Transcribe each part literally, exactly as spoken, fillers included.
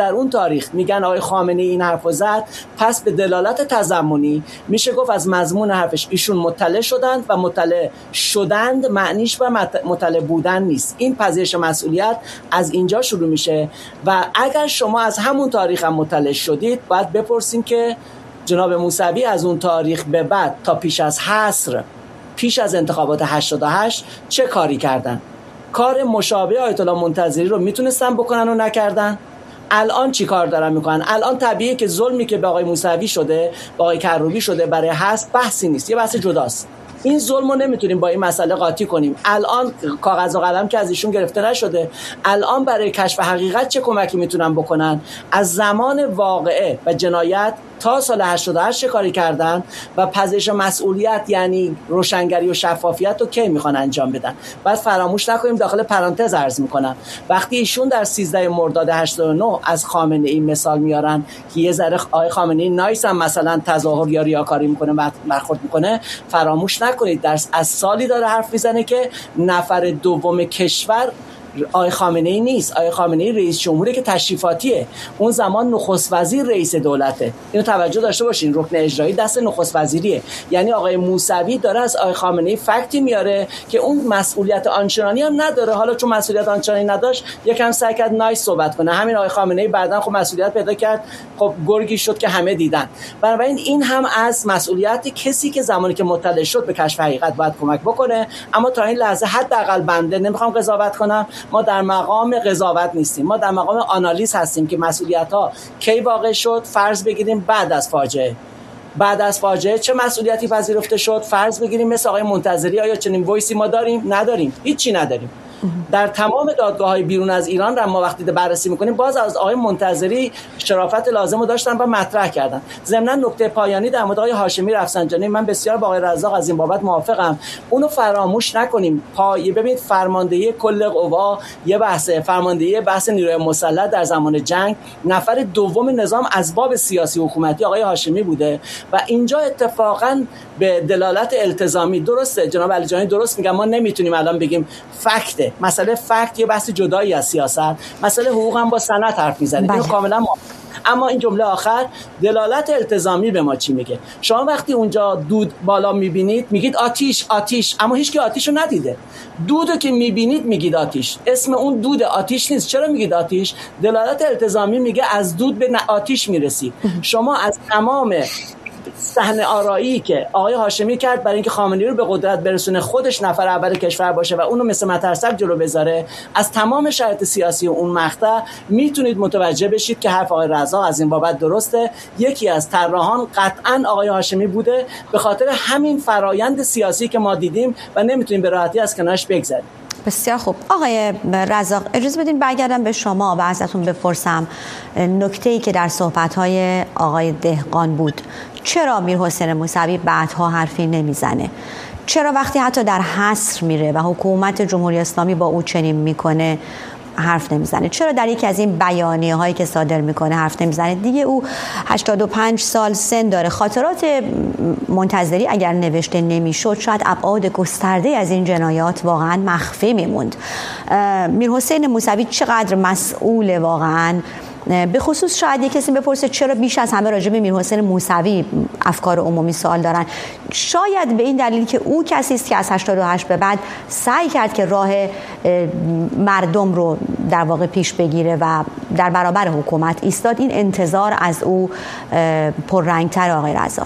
در اون تاریخ میگن آقای خامنه‌ای این حرفو زد، پس به دلالت تضمنی میشه گفت از مضمون حرفش ایشون مطلع شدند و مطلع شدند معنیش و مطلع بودن نیست. این پذیرش مسئولیت از اینجا شروع میشه و اگر شما از همون تاریخ هم مطلع شدید باید بپرسیم که جناب موسوی از اون تاریخ به بعد تا پیش از حصر، پیش از انتخابات هشتاد و هشت چه کاری کردن؟ کار مشابه آیت الله منتظری رو میتونستن بکنن و نکردن. الان چی کار دارن میکنن؟ الان طبیعیه که ظلمی که به آقای موسوی شده، به آقای کروبی شده برای حذف بحثی نیست، یه بحث جداست. این ظلمو نمیتونیم با این مسئله قاطی کنیم. الان کاغذ و قلم که از ایشون گرفته نشده، الان برای کشف حقیقت چه کمکی میتونن بکنن؟ از زمان واقعه و جنایت تا سال هشتاد و هشت کاری کردن و پذیرش مسئولیت یعنی روشنگری و شفافیت رو کی میخوان انجام بدن. بعد فراموش نکنیم، داخل پرانتز عرض میکنم، وقتی ایشون در سیزده مرداد هشتاد و نه از خامنه‌ای مثال میارن که یه ذره آقای خامنه‌ای نایس هم مثلا تظاهر یا ریاکاری میکنه و برخورد میکنه، فراموش نکنید در از سالی داره حرف میزنه که نفر دوم کشور آقای خامنه‌ای نیست. آقای خامنه‌ای رئیس جمهوری که تشریفاتیه، اون زمان نخست وزیر رئیس دولته. اینو توجه داشته باشین، رکن اجرایی دست نخست وزیریه. یعنی آقای موسوی داره از آقای خامنه‌ای فکتی میاره که اون مسئولیت آنچنانی هم نداره. حالا چون مسئولیت آنچنانی نداشت یکم سعی کرد نایس صحبت کنه. همین آقای خامنه‌ای بعداً خب مسئولیت پیدا کرد، خب گرگی شد که همه دیدن. بنابراین این هم از مسئولیت کسی که زمانی که مطلع شد به کشف حقیقت باید کمک بکنه. اما تا این لحظه حداقل بنده نمیخوام قضاوت کنم، ما در مقام قضاوت نیستیم، ما در مقام آنالیز هستیم که مسئولیت‌ها کی واقع شد. فرض بگیریم بعد از فاجعه بعد از فاجعه چه مسئولیتی پذیرفته شد. فرض بگیریم مثل آقای منتظری آیا چنین وایسی ما داریم؟ نداریم، هیچی نداریم. در تمام دادگاه‌های بیرون از ایران را ما وقتی بررسی می‌کنیم باز از آقای منتظری شرافت لازم رو داشتن و مطرح کردن. ضمن نکته پایانی در مورد آقای هاشمی رفسنجانی، من بسیار با آقای رزاق از این بابت موافقم. اونو فراموش نکنیم. پای ببینید فرماندهی کل قوا یه بحثه، فرماندهی بحث نیروی مسلح در زمان جنگ، نفر دوم نظام از باب سیاسی حکومتی آقای هاشمی بوده و اینجا اتفاقاً به دلالت التزامی درسته. جناب علیجانی درست میگن، ما نمیتونیم الان بگیم فکت. مسئله فکت یه بحث جدایی از سیاست، مسئله حقوق هم با سند حرف میزنید. اینو کاملا ما. اما این جمله آخر دلالت التزامی به ما چی میگه؟ شما وقتی اونجا دود بالا میبینید میگید آتیش آتیش، اما هیچ کی آتیشو ندیده. دودو که میبینید میگید آتیش، اسم اون دود آتیش نیست. چرا میگید آتیش؟ دلالت التزامی میگه از دود به آتیش میرسید. شما از تمام صحنه آرایی که آقای هاشمی کرد برای اینکه خامنه‌ای رو به قدرت برسونه، خودش نفر اول کشور باشه و اونو مثل مترسک جلو بذاره، از تمام شرایط سیاسی اون مقطع میتونید متوجه بشید که حرف آقای رضا از این بابت درسته. یکی از طراحان قطعاً آقای هاشمی بوده، به خاطر همین فرایند سیاسی که ما دیدیم و نمیتونیم به راحتی از کنارش بگذریم. بسیار خوب. آقای رزاق اجازه بدین برگردم به شما و ازتون بپرسم نکته‌ای که در صحبت‌های آقای دهقان بود. چرا میرحسین موسوی بعدها حرفی نمیزنه؟ چرا وقتی حتی در حصر میره و حکومت جمهوری اسلامی با او چنین میکنه حرف نمیزنه؟ چرا در یکی از این بیانیه هایی که صادر میکنه حرف نمیزنه؟ دیگه او هشتاد و پنج سال سن داره. خاطرات منتظری اگر نوشته نمیشد شاید ابعاد گسترده از این جنایات واقعا مخفی میموند. میرحسین موسوی چقدر مسئول واقعا؟ به خصوص شاید یک کسی بپرسه چرا بیش از همه راجع به میرحسین موسوی افکار عمومی سوال دارن. شاید به این دلیل که او کسی است که از هشتاد و هشت به بعد سعی کرد که راه مردم رو در واقع پیش بگیره و در برابر حکومت ایستاد. این انتظار از او پررنگتر. آقای رزاق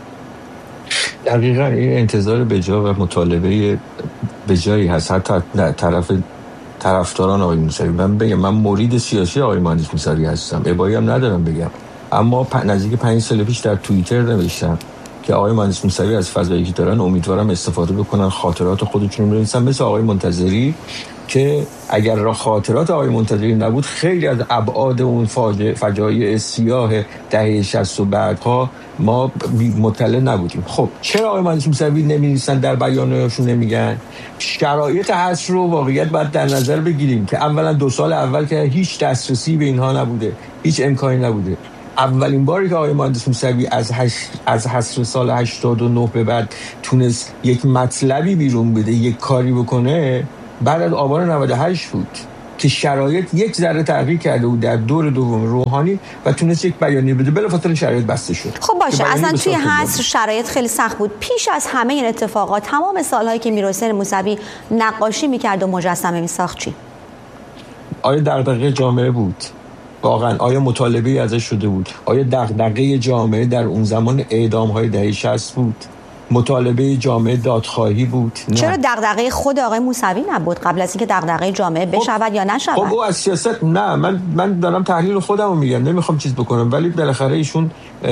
دقیقاً این انتظار بجا و مطالبه بجایی هست حتی در طرف طرفداران آقای موسوی. من بگم من مرید سیاسی آقای مهندس موسوی هستم، ابایی هم ندارم بگم، اما پ... نزدیک پنج سال پیش در توییتر نوشتم که آقای مهندس موسوی از فضایی که دارن امیدوارم استفاده بکنن، خاطرات خودشون رو بنویسن مثل آقای منتظری، که اگر را خاطرات آقای منتظری نبود خیلی از ابعاد اون فجایع سیاه دهه شصت و بعدها ما مطلع نبودیم. خب چرا آقای مهندس موسوی نمی‌نویسن، در بیانیه‌شون نمیگن؟ شرایط هست رو واقعیت باید در نظر بگیریم که اولا دو سال اول که هیچ دسترسی به اینها نبوده، هیچ امکانی نبوده. اولین باری که آقای مهندس موسوی از هش... از حصر سال هشتاد و نه به بعد تونست یک مطلبی بیرون بده، یک کاری بکنه، بعد از آبان نود و هشت بود. که شرایط یک ذره تغییر کرده بود در دور دوم روحانی و تونست یک بیانیه بده، بلافاصله شرایط بسته شد. خب باشه، اصلا توی حصر شرایط خیلی سخت بود. پیش از همه این اتفاقات تمام سالهایی که میرحسین موسوی نقاشی میکرد و مجسمه میساخت چی؟ آیا دغدغه جامعه بود؟ واقعا آیا مطالبه ازش شده بود؟ آیا دغدغه جامعه در اون زمان اعدام‌های دهه شصت بود؟ مطالبه جامعه دادخواهی بود؟ نه. چرا دغدغه خود آقای موسوی نبود قبل از اینکه دغدغه جامعه بشود یا نشود؟ خب او از سیاست، نه من من دارم تحلیل خودم رو میگم، نمیخوام چیز بکنم، ولی بالاخره ایشون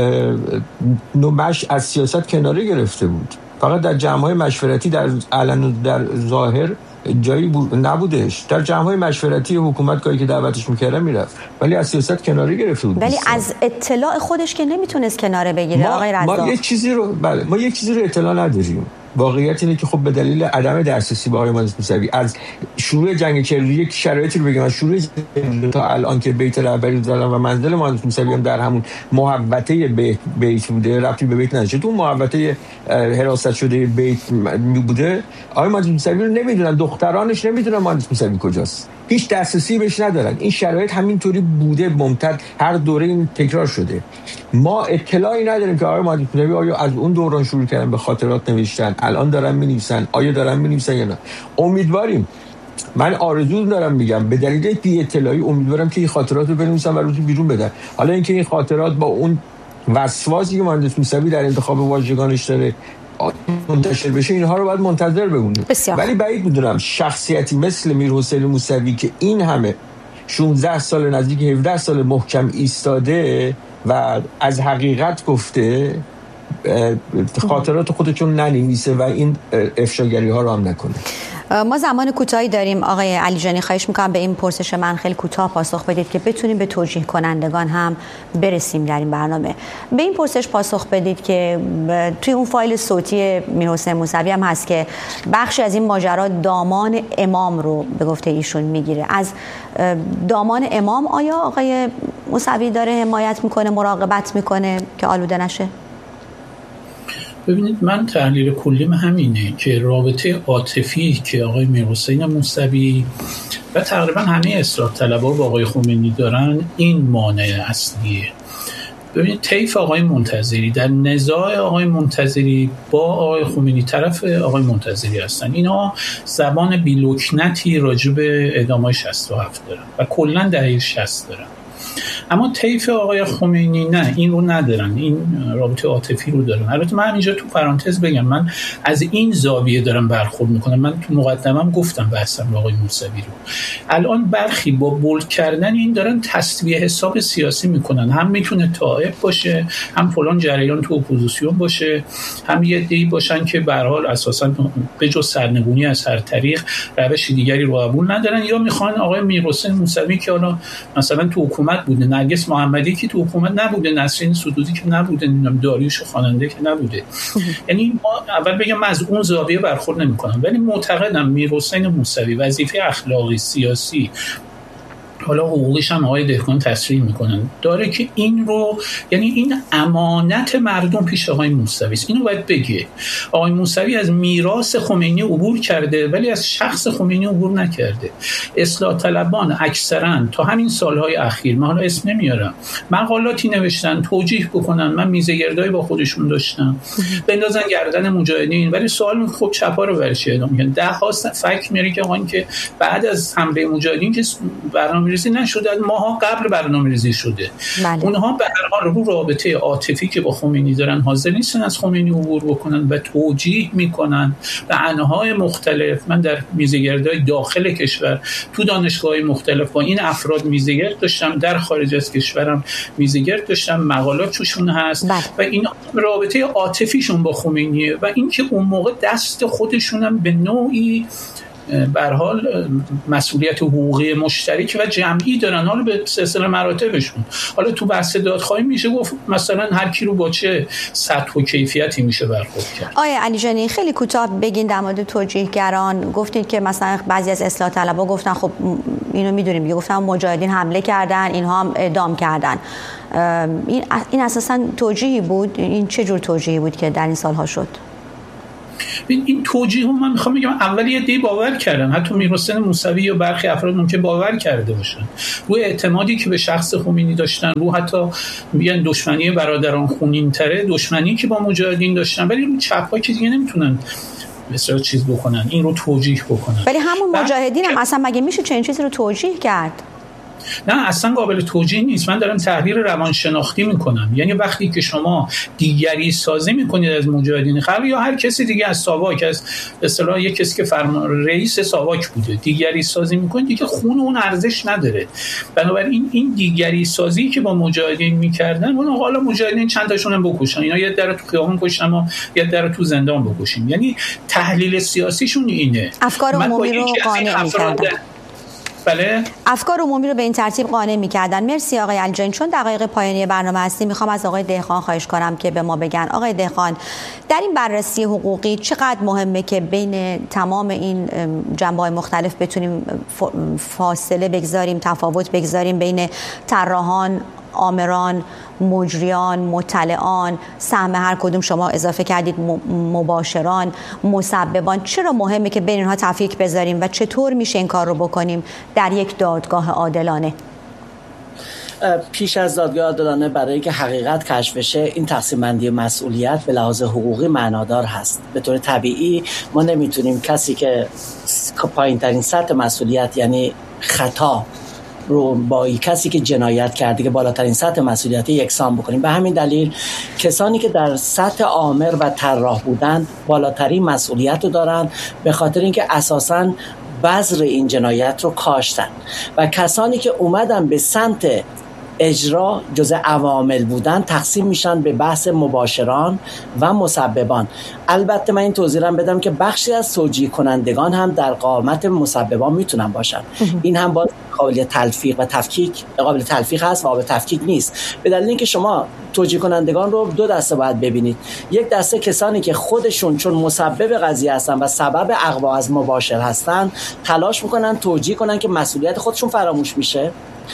نمش از سیاست کناره گرفته بود. فقط در جمع‌های مشورتی در علن در ظاهر جایی نبودش. در جمع‌های مشورتی حکومتگاهی که دعوتش می‌کردن میرفت، ولی از سیاست کناره گرفته بود. ولی از اطلاع خودش که نمیتونست کناره بگیره آقای رضا. ما یک چیزی رو بله ما یک چیزی رو اطلاع نداریم. واقعیت اینه که خب به دلیل عدم دسترسی به آقای مهندس موسوی از شروع جنگ چهل و یک شرایطی رو بگم، از شروع تا الان که بیت رهبری زدن و منزل مهندس موسوی هم در همون محوطه بیت, بیت بوده، ربطی به بیت نداشته، تو محوطه حراست شده بیت بوده. آقای مهندس موسوی رو نمیدونن، دخترانش نمیدونن مهندس موسوی کجاست، هیچ دسترسی بهش ندارن. این شرایط همینطوری بوده، ممتد، هر دوره این تکرار شده. ما اطلاعی نداریم که آقای مهندس موسوی آیا از اون دوران شروع کردن به خاطرات نوشتن، الان دارن می‌نویسن، آیا دارن می‌نویسن یا نه. امیدواریم، من آرزو دارم میگم به دلیل بی اطلاعی امیدوارم که این خاطرات رو بنویسن و روزی بیرون بدن. حالا اینکه این خاطرات با اون وسواسی که مهندس موسوی در انتخاب واژگانش داره منتشر بشه، اینها رو باید منتظر بمونیم. ولی بعید میدونم شخصیتی مثل میرحسین موسوی که این همه شانزده سال نزدیک هفده سال محکم ایستاده و از حقیقت گفته، خاطرات خودشون ننویسه و این افشاگری ها رو هم نکنه. ما زمان کوتاهی داریم آقای علیجانی، خواهش میکنم به این پرسش من خیلی کوتاه پاسخ بدید که بتونیم به توجیه کنندگان هم برسیم در این برنامه. به این پرسش پاسخ بدید که توی اون فایل صوتی میرحسین موسوی هم هست که بخشی از این ماجرا دامان امام رو به گفته ایشون میگیره. از دامان امام آیا آقای موسوی داره حمایت میکنه، مراقبت میکنه که آلوده نشه؟ ببینید، من تحلیل کلیم همینه که رابطه عاطفی که آقای میرحسین موسوی و تقریبا همه اصلاح طلبها با آقای خمینی دارن این مانع اصلیه. ببینید، طیف آقای منتظری در نزاع آقای منتظری با آقای خمینی طرف آقای منتظری هستن. اینا زبان بی‌لکنتی راجع به اعدام‌های شصت و هفت دارن و کلا دهه شصت دارن. اما طیف آقای خمینی نه، این رو ندارن، این رابطه عاطفی رو دارن. البته من اینجا تو پرانتز بگم، من از این زاویه دارم برخورد میکنم. من تو مقدمم گفتم بحثم با آقای موسوی رو. الان برخی با بولد کردن این دارن تسویه حساب سیاسی میکنن، هم میتونه تائب باشه، هم فلان جریان تو اپوزیسیون باشه، هم یه عده‌ای باشن که به هر حال اساسا به جز سرنگونی از هر طریق روش دیگری رو قبول ندارن، یا میخوان آقای میرحسین موسوی که حالا مثلا تو حکومت بوده، نرگس محمدی که تو حکومت نبوده، نسرین سدودی که نبوده، داریوش خواننده که نبوده. یعنی اول بگم من از اون زاویه برخورد نمی‌کنم، ولی معتقدم میرحسین موسوی وظیفه اخلاقی، سیاسی، حالا حقوقیش هم آقای دهقان تصریح میکنن داره که این رو، یعنی این امانت مردم پیش آقای موسوی است. اینو باید بگه. آقای موسوی از میراث خمینی عبور کرده ولی از شخص خمینی عبور نکرده. اصلاح طلبان اکثرا تا همین سالهای اخیر، من حالا اسم نمیارم، مقالاتی نوشتن توجیه بکنن، من میزه گردایی با خودشون داشتم، بندازن گردن مجاهدین، ولی سوال خب چپا رو ورش اعدام کردن. ده ها فکر میاری که آقا که بعد از حمله مجاهدین که برنامه ریزی نشده، ماها قبل برنامه ریزی شده. بله. اونها به هر حال رو رابطه عاطفی که با خمینی دارن حاضر نیستن از خمینی عبور بکنن و توجیه میکنن به انواع مختلف. من در میزگردهای داخل کشور تو دانشگاه‌های مختلف با این افراد میزگرد داشتم، در خارج از کشورم میزگرد داشتم، مقالات توشون هست. بله. و این رابطه عاطفیشون با خمینیه و اینکه اون موقع دست خودشونم به نوعی به هر حال مسئولیت حقوقی مشترک و جمعی دارن، حالا به سلسله مراتبشون. حالا تو بحث دادخواهی میشه گفت مثلا هر کی رو با چه سطح و کیفیتی میشه برخورد کرد. آیه علیجانی خیلی کوتاه بگین در مورد توجیهگران. گفتید که مثلا بعضی از اصلاح طلبها گفتن خب اینو میدونیم، گفتن مجاهدین حمله کردن، اینها هم اعدام کردن. این این اساسا توجیهی بود؟ این چه جور توجیهی بود که در این سالها شد؟ این توجیه رو من میخوام بگم اول یه دی باور کردن، حتی میرحسین موسوی یا برخی افراد ممکن باور کرده باشن روی اعتمادی که به شخص خمینی داشتن، رو حتی میگن دشمنی برادران خونین تره، دشمنی که با مجاهدین داشتن، ولی رو چپ‌ها که دیگه نمیتونن مثلا چیز بکنن، این رو توجیه بکنن. ولی همون مجاهدین هم اصلا مگه میشه چنین چیزی رو توجیه کرد؟ نه اصلا قابل توجیه نیست. من دارم تحلیل روانشناختی میکنم. یعنی وقتی که شما دیگری سازی میکنید از مجاهدین خلق یا هر کسی دیگه از ساواک، از به اصطلاح یک کسی که فرمان رئیس ساواک بوده، دیگری سازی میکنید، دیگه خون اون ارزش نداره. بنابراین این دیگری سازی که با مجاهدین میکردن، اون حالا مجاهدین چند تاشون هم بکشن، اینا یه در تو خیابون کشتن ما یه در تو زندان بکشیم. یعنی تحلیل سیاسیشون اینه. افکار عمومی رو قانع میکردن. بله، افکار عمومی رو به این ترتیب قانع می‌کردن. مرسی آقای الجانی. چون دقایق پایانی برنامه هستیم، میخوام از آقای دهقان خواهش کنم که به ما بگن آقای دهقان، در این بررسی حقوقی چقدر مهمه که بین تمام این جنبه‌های مختلف بتونیم فاصله بگذاریم، تفاوت بگذاریم بین طراحان، آمران، مجریان، مطلعان، سهم هر کدوم شما اضافه کردید، مباشران، مسببان، چرا مهمه که بین اینها تفکیک بذاریم و چطور میشه این کار رو بکنیم در یک دادگاه عادلانه؟ پیش از دادگاه عادلانه برای که حقیقت کشف بشه، این تقسیم بندی مسئولیت به لحاظ حقوقی معنادار هست. به طور طبیعی ما نمیتونیم کسی که پایین ترین سطح مسئولیت یعنی خطا رو با کسی که جنایت کرده که بالاترین سطح مسئولیت یکسان بکنیم. به همین دلیل کسانی که در سطح آمر و طراح بودن بالاترین مسئولیت رو دارن، به خاطر اینکه اساساً بذر این جنایت رو کاشتن، و کسانی که اومدن به سمت اجرا جزء عوامل بودن تقسیم میشن به بحث مباشران و مسببان. البته من این توضیح رو بدم که بخشی از توجیه کنندگان هم در قامت مسببان میتونن باشن. این هم باز قابل تلفیق و تفکیک قابل تلفیق هست و قابل تفکیک نیست، به دلیل اینکه شما توجیه کنندگان رو دو دسته باید ببینید. یک دسته کسانی که خودشون چون مسبب قضیه هستن و سبب اغوا از مباشر هستن تلاش میکنن توجیه کنن که مسئولیت خودشون فراموش میشه،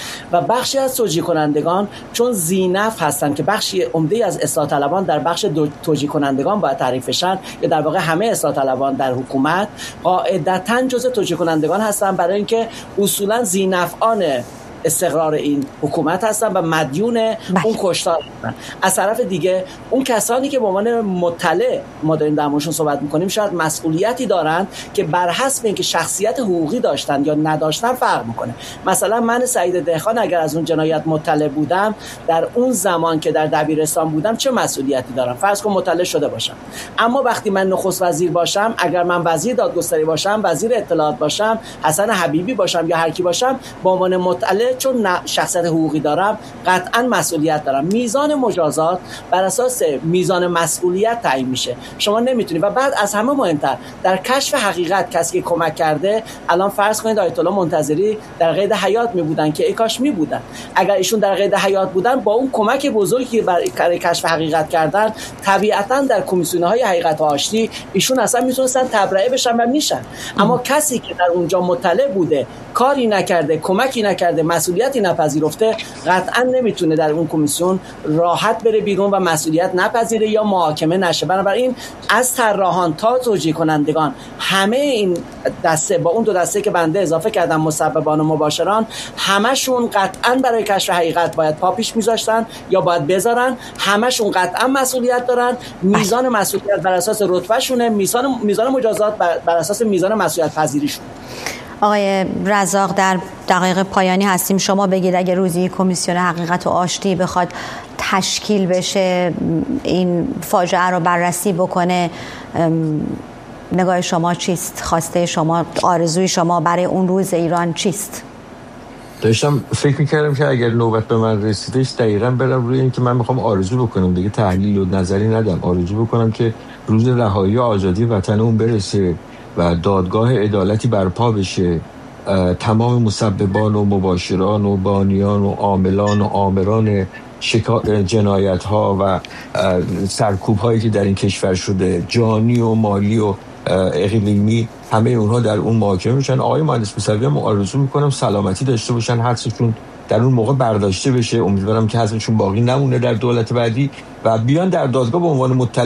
و بخشی از توجیه کنندگان چون ذینفع هستن که بخشی عمده از اصلاح طلبان در بخش توجیه کنندگان باید تعریف بشن، یا در واقع همه اصلاح طلبان در حکومت قاعدتاً جزء توجیه کنندگان هستن، برای اینکه اصولاً ذینفعان استقرار این حکومت هستن و مدیون اون کشتار هستن. از طرف دیگه اون کسانی که به عنوان مطلع ما داریم در موردشون صحبت میکنیم شاید مسئولیتی دارن که بر حسب اینکه شخصیت حقوقی داشتن یا نداشتن فرق میکنه. مثلا من سعید دهقان اگر از اون جنایت مطلع بودم در اون زمان که در دبیرستان بودم چه مسئولیتی دارم؟ فرض کن مطلع شده باشم، اما وقتی من نخست وزیر باشم، اگر من وزیر دادگستری باشم، وزیر اطلاعات باشم، حسن حبیبی باشم یا هر کی باشم، با عنوان مطلع چون شخصیت حقوقی دارم قطعا مسئولیت دارم. میزان مجازات بر اساس میزان مسئولیت تعیین میشه. شما نمیتونید. و بعد از همه مهمتر در کشف حقیقت کسی که کمک کرده، الان فرض کنید آیت الله منتظری در قید حیات می بودن که ای کاش می بودن، اگر ایشون در قید حیات بودن با اون کمک بزرگی برای کشف حقیقت کردن، طبیعتا در کمیسیون‌های حقیقت و آشتی ایشون اصلا میتونستن تبرئه بشن و میشن. اما کسی که در اونجا مطلع بوده، کاری نکرده، کمکی نکرده، مسئولیتی نپذیرفته، قطعا نمیتونه در اون کمیسیون راحت بره بیرون و مسئولیت نپذیره یا محاکمه نشه. بنابراین از طراحان تا توجیه کنندگان همه این دسته با اون دو دسته که بنده اضافه کردم، مسببان و مباشران، همشون قطعا برای کشف حقیقت باید پا پیش میذاشتن یا باید بذارن. همشون قطعا مسئولیت دارن. میزان مسئولیت بر اساس رتبهشونه، میزان میزان مجازات بر, بر اساس میزان مسئولیت پذیریشون. آقای رزاق، در دقایق پایانی هستیم، شما بگید اگه روزی کمیسیون حقیقت و آشتی بخواد تشکیل بشه، این فاجعه رو بررسی بکنه، نگاه شما چیست؟ خواسته شما، آرزوی شما برای اون روز ایران چیست؟ داشتم فکر میکردم که اگر نوبت به من رسیدش دقیقاً برم روی این که من میخوام آرزو بکنم، دیگه تحلیل و نظری ندم، آرزو بکنم که روز رهایی و آزادی وطن اون برسه و دادگاه عدالتی برپا بشه، تمام مسببان و مباشران و بانیان و عاملان و آمران شکا... جنایت ها و سرکوب هایی که در این کشور شده، جانی و مالی و اقلیمی، همه اونها در اون محاکمه میشن. آقای مهندس موسوی هم آرزو میکنم سلامتی داشته باشن، حدسشون در اون موقع برداشته بشه. امیدوارم که حدسشون باقی نمونه در دولت بعدی و بیان در دادگاه به عنوان مطلع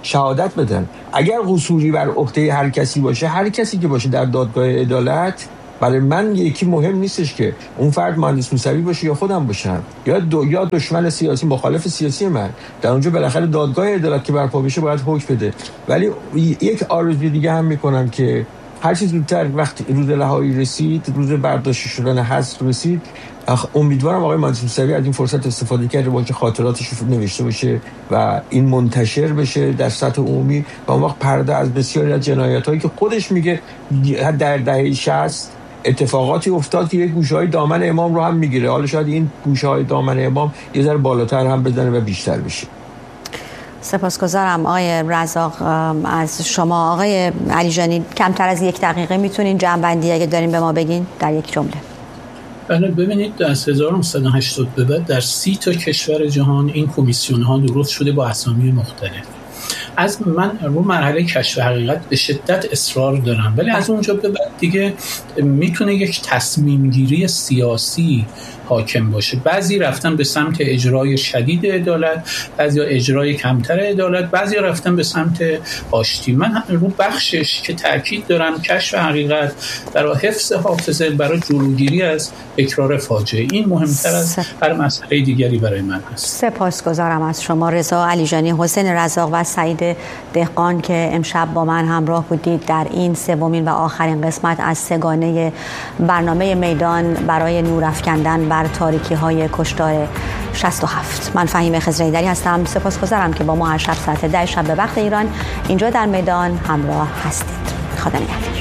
شهادت بدن. اگر قصوری بر عهده هر کسی باشه، هر کسی که باشه در دادگاه عدالت، برای من یکی مهم نیستش که اون فرد مهندس موسوی باشه یا خودم باشم یا دو یا دشمن سیاسی مخالف سیاسی من، در اونجا بالاخره دادگاه عدالت که برپا بشه باید حکم بده. ولی یک آرزوی دیگه هم میکنم که هر چیز زودتر وقتی روز رهایی رسید، روز برداشت شدن حذف رسید، امیدوارم آقای مهندس موسوی از این فرصت استفاده کرده با که خاطراتش رو نوشته باشه و این منتشر بشه در سطح عمومی و اون وقت پرده از بسیاری از جنایتایی که خودش میگه در دهه شصت اتفاقاتی افتاد که یک گوشه‌های دامن امام رو هم میگیره، حالا شاید این گوشه‌های دامن امام یه ذره بالاتر هم بزنه و بیشتر بشه. سپاسگزارم آقای رزاق از شما. آقای علیجانی کمتر از یک دقیقه میتونین جمع‌بندی اگه دارین به ما بگین در یک جمله؟ بله ببینید از هزار و نهصد و هشتاد به بعد در سی تا کشور جهان این کمیسیون ها درست شده با اسامی مختلف. از من رو مرحله کشف حقیقت به شدت اصرار دارم، ولی از اونجا به بعد دیگه میتونه یک تصمیم گیری سیاسی حاکم باشه. بعضی رفتن به سمت اجرای شدید عدالت، بعضی اجرای کمتر عدالت، بعضی رفتن به سمت آشتی. من رو بخشش که تاکید دارم کشف حقیقت برای حفظ حافظه، برای جلوگیری از تکرار فاجعه، این مهمتر از هر مسئله دیگری برای من هست. سپاسگزارم از شما رضا علیجانی، حسین رزاق و سعید دهقان که امشب با من همراه بودید در این سومین و آخرین قسمت از سگانه برنامه میدان برای نور افکندن بر تاریکی های کشتار شصت و هفت. من فهیمه خضرایی‌دری هستم. سپاسگزارم که با ما هر شب ساعت ده شب به وقت ایران اینجا در میدان همراه هستید. خدا نگهدار.